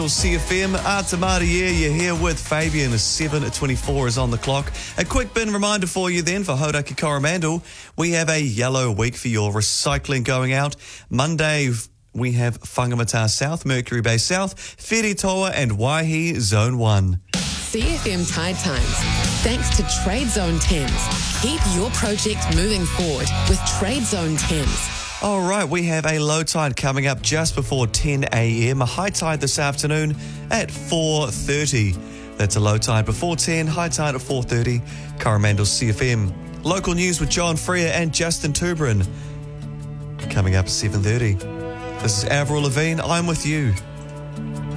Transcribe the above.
CFM, Atamarie, you're here with Fabian. 7:24 is on the clock. A quick bin reminder for you then for Hauraki Coromandel. We have a yellow week for your recycling going out. Monday, we have Whangamata South, Mercury Bay South, Wheritoa and Waihi Zone 1. CFM Tide Times. Thanks to Trade Zone Thames. Keep your project moving forward with Trade Zone Thames. All right, we have a low tide coming up just before 10 a.m. A high tide this afternoon at 4:30. That's a low tide before 10, high tide at 4:30. Coromandel CFM. Local news with John Freer and Justin Tubrin. Coming up at 7:30. This is Avril Lavigne. I'm with you.